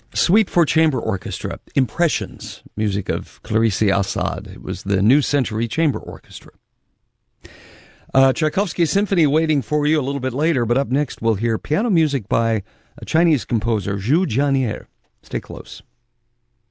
Suite for Chamber Orchestra, Impressions, music of Clarice Assad. It was the New Century Chamber Orchestra. Tchaikovsky Symphony waiting for you a little bit later, but up next we'll hear piano music by a Chinese composer, Zhu Jianier. Stay close.